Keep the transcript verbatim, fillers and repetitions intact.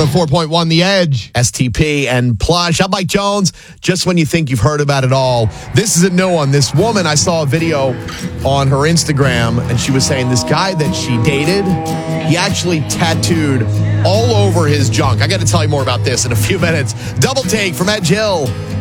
four point one The Edge. S T P and Plush. I'm Mike Jones. Just when you think you've heard about it all, this is a new one. This woman, I saw a video on her Instagram, and she was saying this guy that she dated, he actually tattooed all over his junk. I got to tell you more about this in a few minutes. Double Take from Edge Hill.